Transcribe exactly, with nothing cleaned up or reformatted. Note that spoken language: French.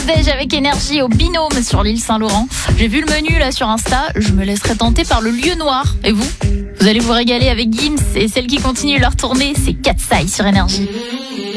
déj avec Énergie au Binôme sur l'île Saint-Laurent. J'ai vu le menu là sur Insta, je me laisserai tenter par le lieu noir. Et vous ? Vous allez vous régaler avec Gims et celles qui continuent leur tournée, c'est Katseye sur Énergie.